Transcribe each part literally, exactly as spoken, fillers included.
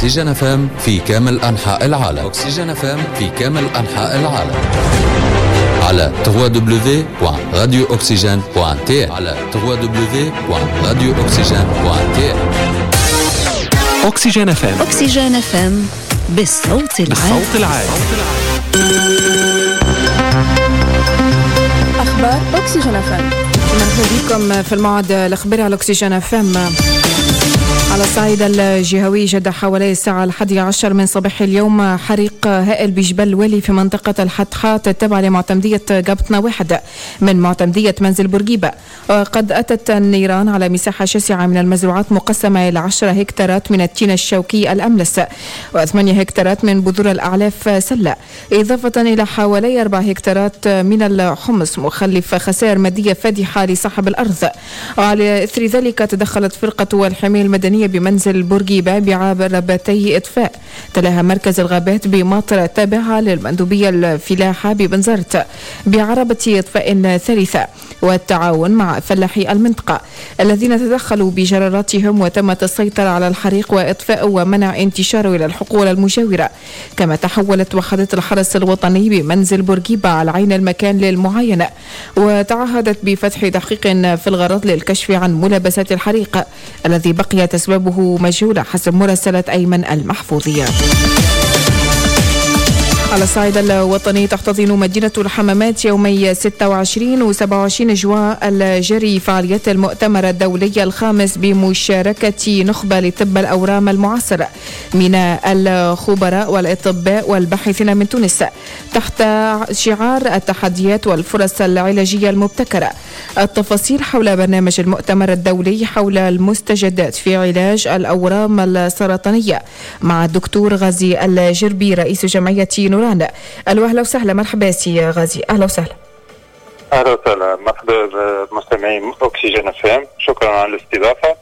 أكسجين إف إم في كامل أنحاء العالم. أكسجين إف إم في كامل أنحاء العالم على دبليو دبليو دبليو دوت راديو أكسجين دوت تي على دبليو دبليو دبليو دوت راديو أكسجين دوت تي. أكسجين إف إم. أكسجين إف إم بالصوت العالي. بالصوت العالي. أخبار أكسجين إف إم. مرحبا بكم في الموعد الإخباري على أكسجين إف إم. على الصعيد الجهوي جد حوالي الساعة الحادية عشر من صباح اليوم حريق هائل بجبل الوالي في منطقة الحتحات التابعة لمعتمدية قبطنة واحد من معتمدية منزل بورقيبة. وقد أتت النيران على مساحة شاسعة من المزروعات مقسمة إلى عشرة هكتارات من التين الشوكي الأملس وثمانية هكتارات من بذور الأعلاف سلة، إضافة إلى حوالي أربع هكتارات من الحمص، مخلف خسائر مادية فادحة لصاحب الأرض. وعلى إثر ذلك تدخلت فرقة الحماية المدنية بمنزل بورقيبة بعربتي إطفاء، تلاها مركز الغابات بماطر تابعة للمندوبية الفلاحة ببنزرت بعربة إطفاء ثالثة، والتعاون مع فلاحي المنطقة الذين تدخلوا بجراراتهم وتمت السيطرة على الحريق وإطفاء ومنع انتشاره إلى الحقول المجاورة. كما تحولت وحدة الحرس الوطني بمنزل بورقيبة على عين المكان للمعاينة، وتعهدت بفتح تحقيق في الغرض للكشف عن ملابسات الحريق الذي بقي أسبابه مجهولة حسب مراسلة أيمن المحفوظية. على الصعيد الوطني تحتضن مدينة الحمامات يومي ستة وعشرين و سبعة وعشرين أجواء الجري فعاليات المؤتمر الدولي الخامس بمشاركة نخبة لطب الأورام المعاصر من الخبراء والأطباء والباحثين من تونس تحت شعار التحديات والفرص العلاجية المبتكرة. التفاصيل حول برنامج المؤتمر الدولي حول المستجدات في علاج الأورام السرطانية مع الدكتور غازي الجربي رئيس جمعية نوران. ألو أهلا وسهلا. مرحبا سي غازي. أهلا وسهلا. أهلا وسهلا. مرحبا بمستمعين أكسجين إف إم. شكرا على الاستضافة.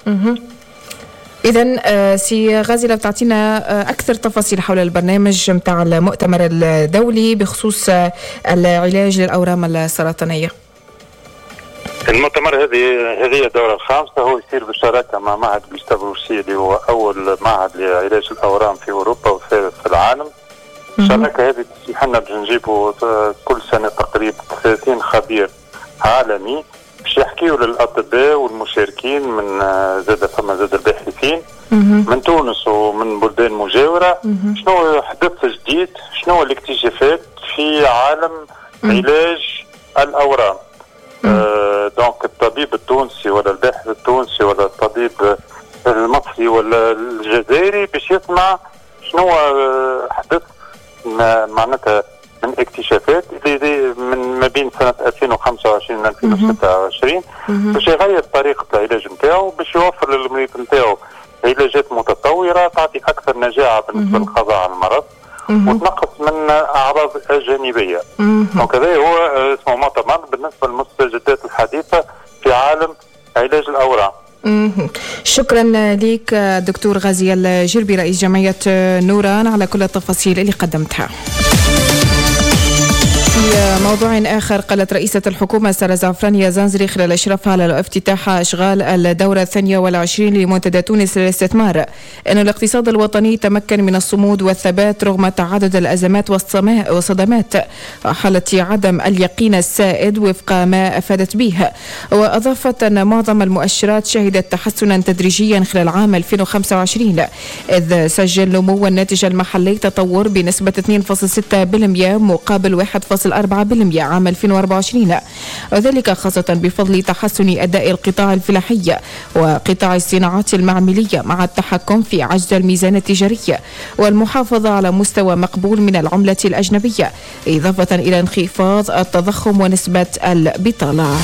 إذن سي غازي لو تعطينا أكثر تفاصيل حول البرنامج متاع المؤتمر الدولي بخصوص العلاج للأورام السرطانية. المؤتمر هذه هذه الدورة الخامسة، هو يصير بالشراكة مع معهد جوستاف روسي اللي هو أول معهد لعلاج الأورام في أوروبا وثالث في العالم. الشراكة هذه تسمح لنا باش نجيبوا كل سنة تقريبا ثلاثين خبير عالمي باش يحكيوا للأطباء والمشاركين من زاد فما زاد الباحثين من تونس ومن بلدان مجاورة شنو حدث جديد، شنو الاكتشافات في عالم علاج الأورام. آه دونك الطبيب التونسي ولا الباحث التونسي ولا الطبيب المصري ولا الجزائري باش يسمع شنو حدث معناتها من اكتشافات اللي من ما بين سنة ألفين وخمسة وعشرين و ألفين وستة وعشرين باش يغير طريقة العلاج نتاعو باش يوفر للمريض نتاعو علاجات متطورة تعطي أكثر نجاعة بالنسبة للقضاء على المرض وتنقص من أعراض جانبية. وكذا هو اسمه مؤتمر بالنسبة للمستجدات الحديثة في عالم علاج الأورام. شكرا لك دكتور غازي الجربي رئيس جمعية نوران على كل التفاصيل اللي قدمتها. في موضوع آخر، قالت رئيسة الحكومة سارة زعفراني زنزري خلال إشرافها على افتتاح أشغال الدورة الثانية والعشرين لمنتدى تونس للاستثمار أن الاقتصاد الوطني تمكن من الصمود والثبات رغم تعدد الأزمات والصدمات حالة عدم اليقين السائد وفق ما أفادت به. وأضافت أن معظم المؤشرات شهدت تحسنا تدريجيا خلال عام ألفين وخمسة وعشرين إذ سجل نمو الناتج المحلي تطور بنسبة اثنين فاصلة ستة بالمئة مقابل واحد فاصلة أربعة بالمئة عام ألفين وأربعة وعشرين، وذلك خاصة بفضل تحسن أداء القطاع الفلاحي وقطاع الصناعات المعملية مع التحكم في عجز الميزان التجاري والمحافظة على مستوى مقبول من العملة الأجنبية، إضافة إلى انخفاض التضخم ونسبة البطالة.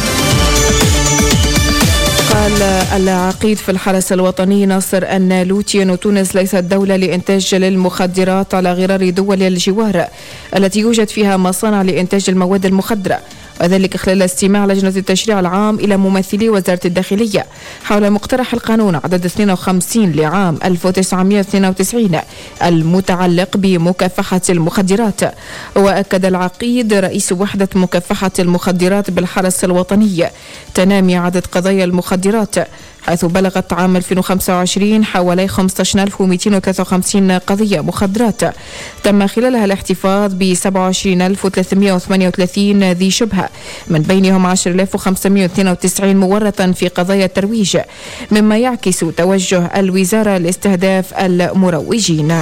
قال العقيد في الحرس الوطني ناصر النالوتي أن تونس ليست دولة لإنتاج للمخدرات على غرار دول الجوار التي يوجد فيها مصانع لإنتاج المواد المخدرة، وذلك خلال استماع لجنة التشريع العام إلى ممثلي وزارة الداخلية حول مقترح القانون عدد اثنين وخمسين لعام ألف وتسعمئة واثنين وتسعين المتعلق بمكافحة المخدرات. وأكد العقيد رئيس وحدة مكافحة المخدرات بالحرس الوطني تنامي عدد قضايا المخدرات المخدرات، حيث بلغت عام ألفين وخمسة وعشرين حوالي خمسة عشر ألف ومئتين وثلاثة وخمسين قضية مخدرات تم خلالها الاحتفاظ ب سبعة وعشرين ألف وثلاثمئة وثمانية وثلاثين ذي شبهة، من بينهم عشرة آلاف وخمسمئة واثنين وتسعين مورطا في قضايا الترويج، مما يعكس توجه الوزارة لاستهداف المروجين.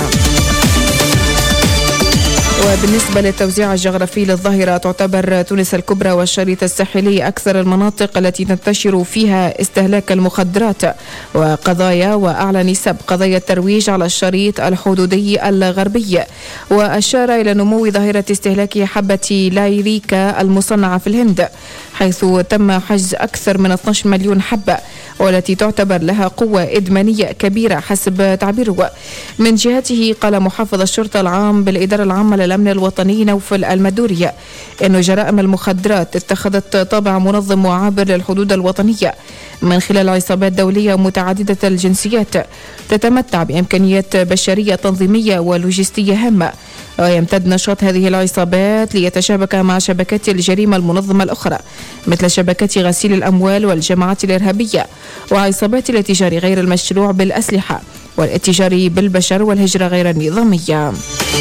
وبالنسبة للتوزيع الجغرافي للظاهرة، تعتبر تونس الكبرى والشريط الساحلي أكثر المناطق التي تنتشر فيها استهلاك المخدرات وقضايا وأعلى نسب قضايا الترويج على الشريط الحدودي الغربي. وأشار إلى نمو ظاهرة استهلاك حبة لايريكا المصنعة في الهند، حيث تم حجز أكثر من اثني عشر مليون حبة، والتي تعتبر لها قوة إدمانية كبيرة حسب تعبيره. من جهته قال محافظ الشرطة العام بالإدارة العامة للأمن الوطني نوفل المدورية إنه جرائم المخدرات اتخذت طابع منظم وعابر للحدود الوطنية من خلال عصابات دولية متعددة الجنسيات تتمتع بإمكانيات بشرية تنظيمية ولوجستية هامة، ويمتد نشاط هذه العصابات ليتشابك مع شبكات الجريمة المنظمة الأخرى مثل شبكات غسيل الأموال والجماعات الإرهابية وعصابات الاتجار غير المشروع بالأسلحة والاتجار بالبشر والهجرة غير النظامية.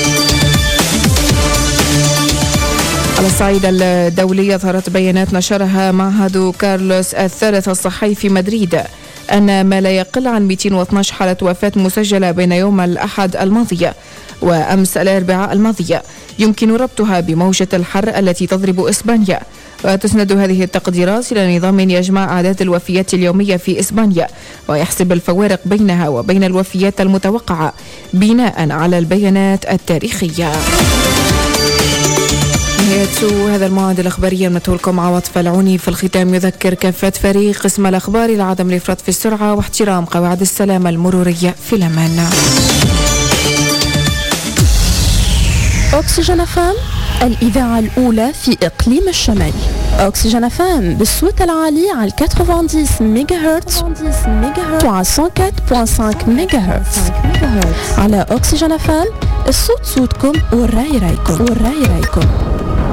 على الصعيد الدولي، ظهرت بيانات نشرها معهد كارلوس الثالث الصحي في مدريد أن ما لا يقل عن مئتين واثني عشر حالة وفاة مسجلة بين يوم الأحد الماضي وأمس الأربعاء الماضية يمكن ربطها بموجة الحر التي تضرب إسبانيا. وتسند هذه التقديرات إلى نظام يجمع أعداد الوفيات اليومية في إسبانيا ويحسب الفوارق بينها وبين الوفيات المتوقعة بناء على البيانات التاريخية. نهاية هذا الموعد الأخباري نمته لكم عوض فلعوني. في الختام يذكر كافة فريق قسم الأخبار لعدم الإفراط في السرعة واحترام قواعد السلامة المرورية في الأمان. أوكسجين أفام، الإذاعة الأولى في إقليم الشمال. أوكسجين أفام بالصوت العالي على تسعين ميجا هرتز وعلى مئة وأربعة فاصلة خمسة ميجا هرتز. على أوكسجين أفام، الصوت صوتكم والرأي رأيكم والرأي رأيكم.